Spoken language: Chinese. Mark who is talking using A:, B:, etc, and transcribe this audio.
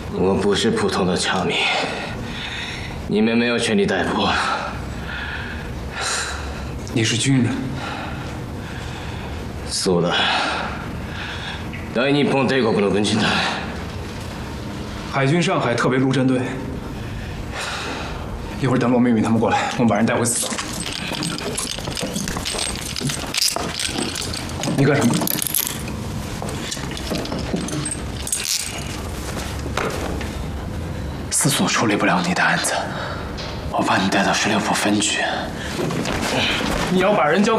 A: 我不是普通的侨民，你们没有权利逮捕我。
B: 你是军人。
A: そうだ。大日本帝国の軍人だ。
B: 海军上海特别陆战队。一会儿等罗明敏他们过来，我们把人带回死岛。你干什么？
C: 司所处理不了你的案子，我把你带到16部分局。
B: 你要把人交给